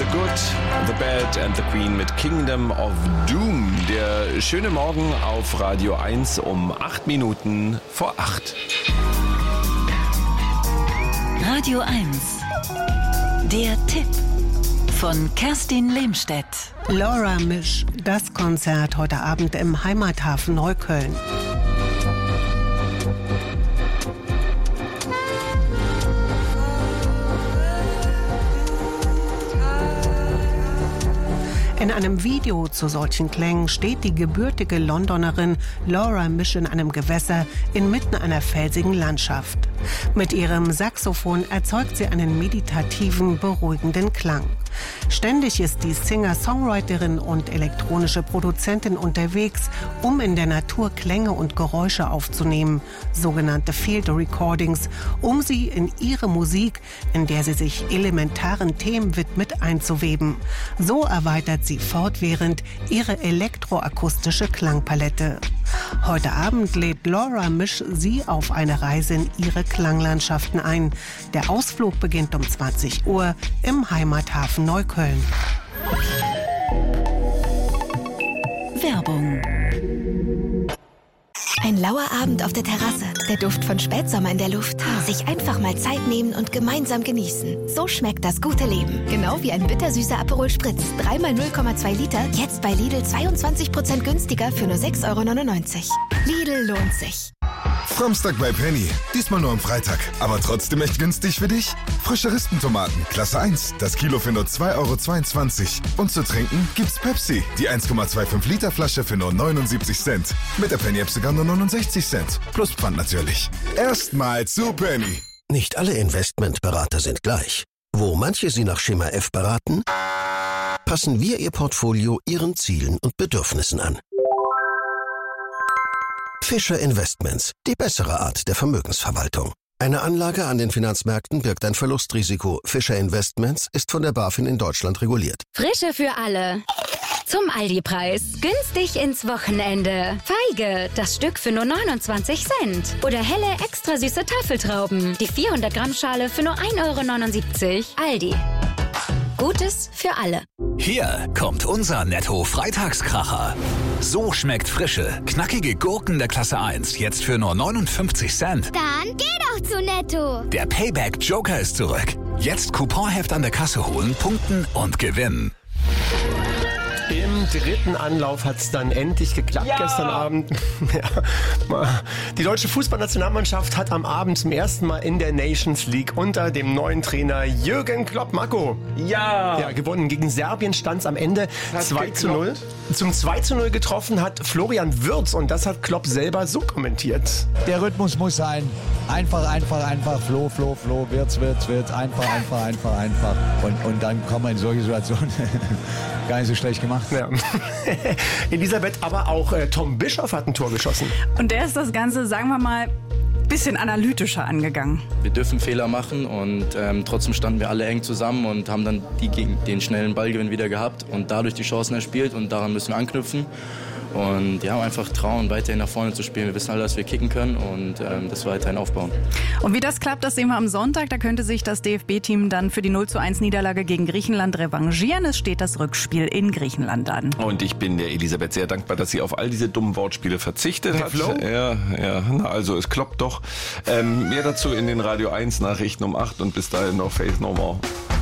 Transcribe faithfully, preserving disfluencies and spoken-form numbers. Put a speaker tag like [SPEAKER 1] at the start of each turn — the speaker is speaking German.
[SPEAKER 1] Good, The Bad and The Queen mit Kingdom of Doom. Der schöne Morgen auf Radio eins um acht Minuten vor acht.
[SPEAKER 2] Radio eins. Der Tipp von Kerstin Lehmstedt.
[SPEAKER 3] Laura Misch, das Konzert heute Abend im Heimathafen Neukölln. In einem Video zu solchen Klängen steht die gebürtige Londonerin Laura Misch in einem Gewässer inmitten einer felsigen Landschaft. Mit ihrem Saxophon erzeugt sie einen meditativen, beruhigenden Klang. Ständig ist die Singer-Songwriterin und elektronische Produzentin unterwegs, um in der Natur Klänge und Geräusche aufzunehmen, sogenannte Field Recordings, um sie in ihre Musik, in der sie sich elementaren Themen widmet, einzuweben. So erweitert sie fortwährend ihre elektroakustische Klangpalette. Heute Abend lädt Laura Misch sie auf eine Reise in ihre Klanglandschaften ein. Der Ausflug beginnt um zwanzig Uhr im Heimathafen Neukölln.
[SPEAKER 2] Werbung.
[SPEAKER 4] Ein lauer Abend auf der Terrasse, der Duft von Spätsommer in der Luft. Sich einfach mal Zeit nehmen und gemeinsam genießen. So schmeckt das gute Leben. Genau wie ein bittersüßer Aperol Spritz. dreimal null Komma zwei Liter, jetzt bei Lidl zweiundzwanzig Prozent günstiger für nur sechs Euro neunundneunzig. Lidl lohnt sich.
[SPEAKER 5] Samstag bei Penny. Diesmal nur am Freitag. Aber trotzdem echt günstig für dich? Frische Rispentomaten, Klasse eins. Das Kilo für nur zwei Euro zweiundzwanzig. Und zu trinken gibt's Pepsi. Die eins Komma fünfundzwanzig Liter Flasche für nur neunundsiebzig Cent. Mit der Penny-App sogar nur neunundsechzig Cent. Plus Pfand natürlich. Erstmal zu Penny.
[SPEAKER 6] Nicht alle Investmentberater sind gleich. Wo manche Sie nach Schema F beraten, passen wir Ihr Portfolio Ihren Zielen und Bedürfnissen an. Fischer Investments, die bessere Art der Vermögensverwaltung. Eine Anlage an den Finanzmärkten birgt ein Verlustrisiko. Fischer Investments ist von der BaFin in Deutschland reguliert.
[SPEAKER 7] Frische für alle. Zum Aldi-Preis. Günstig ins Wochenende. Feige, das Stück für nur neunundzwanzig Cent. Oder helle, extra süße Tafeltrauben. Die vierhundert Gramm Schale für nur ein Euro neunundsiebzig. Aldi. Gutes für alle.
[SPEAKER 8] Hier kommt unser Netto-Freitagskracher. So schmeckt frische, knackige Gurken der Klasse eins. Jetzt für nur neunundfünfzig Cent.
[SPEAKER 9] Dann geh doch zu Netto.
[SPEAKER 8] Der Payback-Joker ist zurück. Jetzt Couponheft an der Kasse holen, punkten und gewinnen.
[SPEAKER 10] Im dritten Anlauf hat es dann endlich geklappt ja. gestern Abend. Ja. Die deutsche Fußballnationalmannschaft hat am Abend zum ersten Mal in der Nations League unter dem neuen Trainer Jürgen Klopp, Marco,
[SPEAKER 1] Ja.
[SPEAKER 10] ja gewonnen. Gegen Serbien stand es am Ende zwei zu null. Zum zwei zu null getroffen hat Florian Wirtz und das hat Klopp selber so kommentiert.
[SPEAKER 11] Der Rhythmus muss sein. Einfach, einfach, einfach. Flo, Flo, Flo. Wirtz, Wirtz, Wirtz. Einfach, einfach, einfach, einfach. Und, und dann kommen wir in solche Situationen. Gar nicht so schlecht gemacht.
[SPEAKER 10] Ja. Elisabeth, aber auch äh, Tom Bischoff hat ein Tor geschossen.
[SPEAKER 12] Und der ist das Ganze, sagen wir mal, ein bisschen analytischer angegangen.
[SPEAKER 13] Wir dürfen Fehler machen und ähm, trotzdem standen wir alle eng zusammen und haben dann die, gegen den schnellen Ballgewinn wieder gehabt und dadurch die Chancen erspielt und daran müssen wir anknüpfen. Und ja, einfach trauen, weiterhin nach vorne zu spielen. Wir wissen alle, dass wir kicken können und ähm, das weiterhin aufbauen.
[SPEAKER 12] Und wie das klappt, das sehen wir am Sonntag. Da könnte sich das D F B-Team dann für die null zu eins Niederlage gegen Griechenland revanchieren. Es steht das Rückspiel in Griechenland an.
[SPEAKER 1] Und ich bin der Elisabeth sehr dankbar, dass sie auf all diese dummen Wortspiele verzichtet
[SPEAKER 10] Der
[SPEAKER 1] hat.
[SPEAKER 10] Flow?
[SPEAKER 1] Ja, ja, na also es kloppt doch. Ähm, mehr dazu in den Radio eins Nachrichten um acht und bis dahin noch Faith No More.